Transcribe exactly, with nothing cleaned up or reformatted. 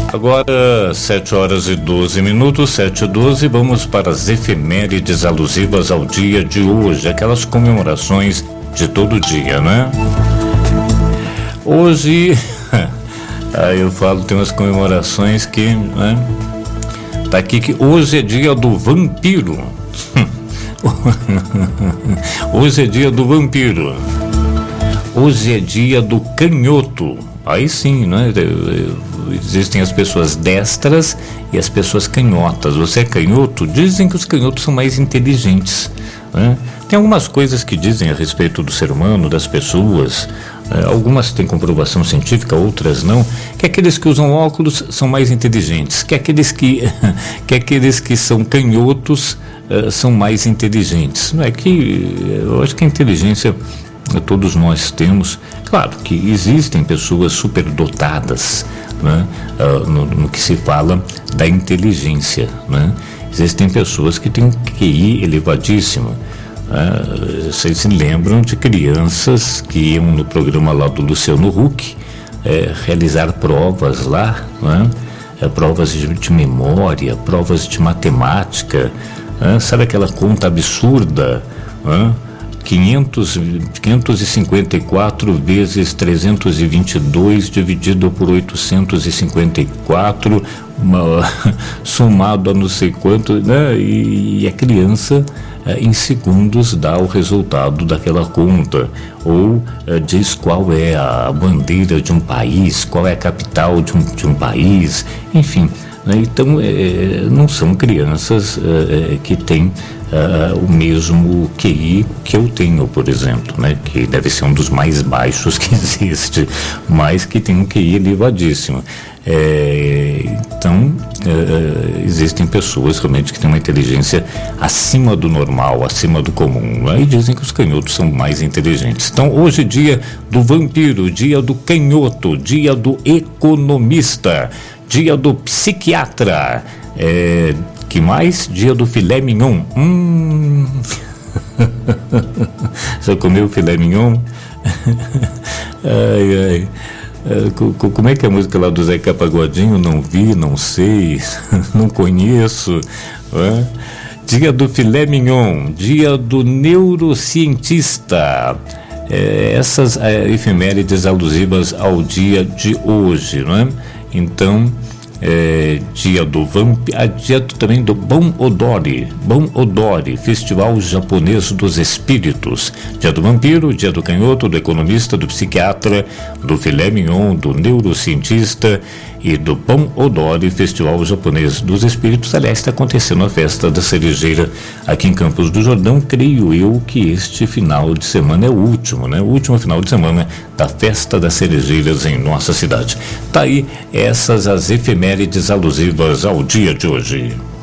Agora, sete horas e doze minutos, sete e doze, vamos para as efemérides alusivas ao dia de hoje, aquelas comemorações de todo dia, né? Hoje, aí eu falo, tem umas comemorações que, né? Tá aqui que hoje é dia do vampiro. Hoje é dia do vampiro. Hoje é dia do canhoto. Aí sim, né? Existem as pessoas destras e as pessoas canhotas. Você é canhoto? Dizem que os canhotos são mais inteligentes, né? Tem algumas coisas que dizem a respeito do ser humano, das pessoas, eh, algumas têm comprovação científica, outras não, que aqueles que usam óculos são mais inteligentes, que aqueles que, que, aqueles que são canhotos eh, são mais inteligentes. Não é que, eu acho que a inteligência todos nós temos. Claro que existem pessoas superdotadas, né, uh, no, no que se fala da inteligência, né? Existem pessoas que têm um Q I elevadíssimo. Uh, vocês se lembram de crianças que iam no programa lá do Luciano Huck eh, realizar provas lá, né? eh, provas de, de memória, provas de matemática, né? Sabe aquela conta absurda, né? quinhentos, quinhentos e cinquenta e quatro vezes trezentos e vinte e dois dividido por oitocentos e cinquenta e quatro, uma, somado a não sei quanto, né? E, e a criança eh, em segundos dá o resultado daquela conta, ou eh, diz qual é a bandeira de um país, qual é a capital de um, de um país, enfim. Então, é, não são crianças é, que têm é, o mesmo Q I que eu tenho, por exemplo, né? Que deve ser um dos mais baixos que existe, mas que tem um Q I elevadíssimo. É, então, é, existem pessoas realmente que têm uma inteligência acima do normal, acima do comum, né? E dizem que os canhotos são mais inteligentes. Então, hoje é dia do vampiro, dia do canhoto, dia do economista, dia do psiquiatra, é, que mais? Dia do filé mignon. Hum. Já comeu filé mignon? Ai, ai. É, como é que é a música lá do Zeca Pagodinho? Não vi, não sei, não conheço. É? Dia do filé mignon, dia do neurocientista. É, essas é, efemérides alusivas ao dia de hoje, não é? Então, é, dia do vampiro, dia também do Bon Odori, Bon Odori, Festival Japonês dos Espíritos. Dia do vampiro, dia do canhoto, do economista, do psiquiatra, do filé mignon, do neurocientista e do Bon Odori, Festival Japonês dos Espíritos. Aliás, está acontecendo a festa da cerejeira aqui em Campos do Jordão. Creio eu que este final de semana é o último, né? O último final de semana da festa das cerejeiras em nossa cidade. Tá aí essas as efemérides alusivas ao dia de hoje.